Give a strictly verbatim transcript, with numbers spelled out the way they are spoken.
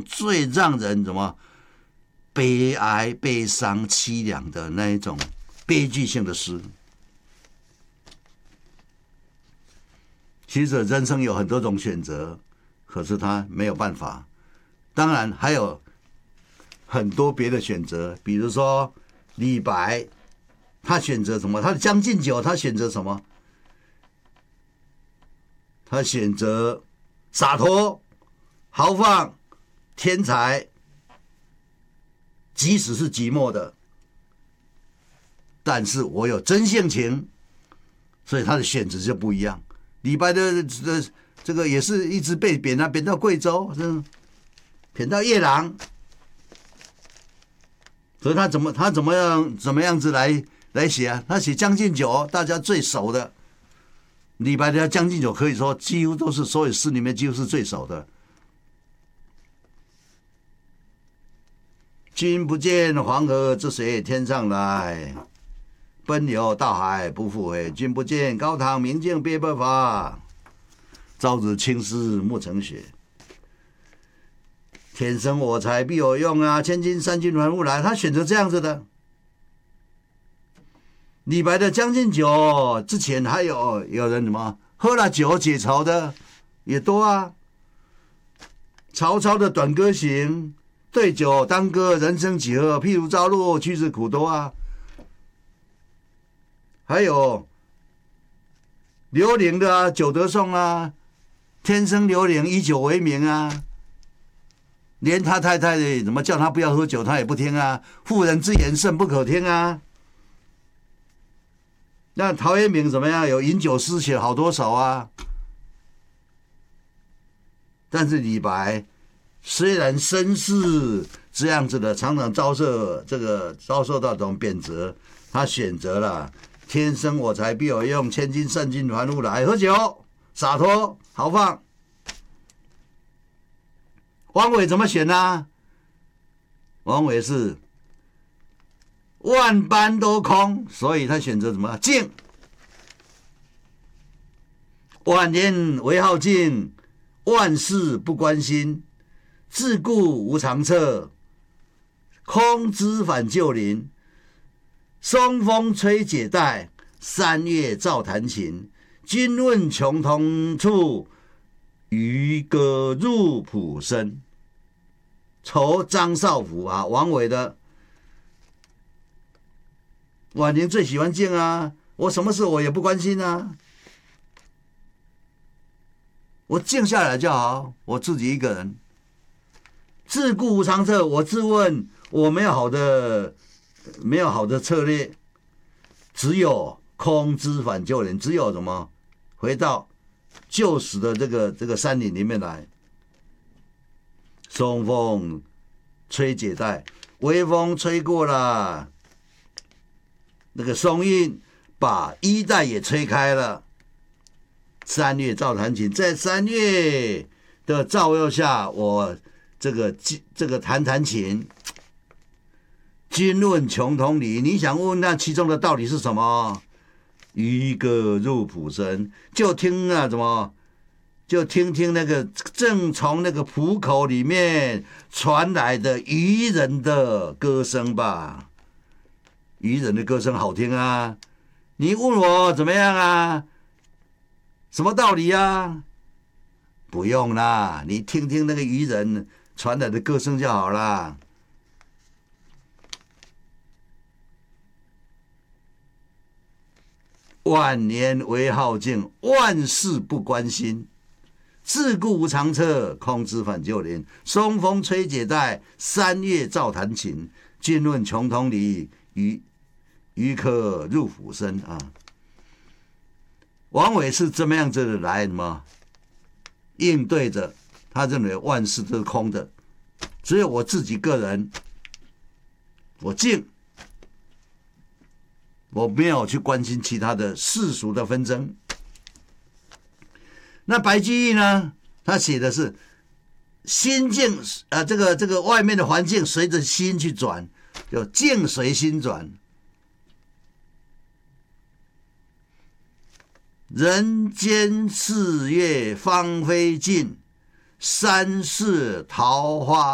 最让人怎么悲哀、悲伤、凄凉的那一种悲剧性的诗。其实人生有很多种选择，可是他没有办法。当然还有很多别的选择，比如说李白，他选择什么？他的《将进酒》，他选择什么？他选择洒脱、豪放、天才，即使是寂寞的，但是我有真性情，所以他的选择就不一样。李白的的这个也是一直被贬啊，贬到贵州，贬到夜郎，所以他怎么他怎么样怎么样子来来写啊？他写《将进酒》，大家最熟的。李白的《将进酒》可以说几乎都是所有诗里面几乎是最熟的。君不见黄河之水天上来，奔流到海不复回。君不见高堂明镜悲白发，朝日青丝暮成雪。天生我材必有用啊，千金散尽还复来。他选择这样子的。李白的《将进酒》之前还有有人什么喝了酒解愁的也多啊。曹操的《短歌行》，对酒当歌，人生几何？譬如朝露，去日苦多啊。还有刘伶的啊，《酒德颂》啊，天生刘伶以酒为名啊。连他太太怎么叫他不要喝酒，他也不听啊。妇人之言甚不可听啊。那陶渊明怎么样？有饮酒诗写好多首啊。但是李白虽然身世这样子的，常常遭受这个遭受到这种贬谪，他选择了天生我材必有用，千金散尽还复来，喝酒洒脱豪放。王维怎么选呢？王维是万般都空，所以他选择什么？静。晚年唯好静，万事不关心，自顾无长策，空枝返旧林。松风吹解带，三月照弹琴。君问穷通处，渔歌入浦深。酬张少府啊，王维的。晚年最喜欢静啊，我什么事我也不关心啊，我静下来就好，我自己一个人。自顾无长策，我自问我没有好的没有好的策略，只有空枝返旧林，只有什么回到旧时的这个这个山林里面来。松风吹解带，微风吹过了，那个松韵把衣带也吹开了。三月照弹琴，在三月的照耀下，我这个这个弹弹琴。君问穷通理，你想问那其中的道理是什么？渔歌入浦深，就听啊怎么？就听听那个正从那个浦口里面传来的渔人的歌声吧。渔人的歌声好听啊，你问我怎么样啊？什么道理啊？不用啦，你听听那个渔人传来的歌声就好啦。晚年唯好静，万事不关心。自顾无长策，空枝返旧林。松风吹解带，三月照弹琴。君问穷通理，渔渔歌入浦深啊。王维是这么样子的来什么应对着，他认为万事都是空的，只有我自己个人，我静，我没有去关心其他的世俗的纷争。那白居易呢？他写的是心境，呃，这个这个外面的环境随着心去转，就境随心转。人间四月芳菲尽，山寺桃花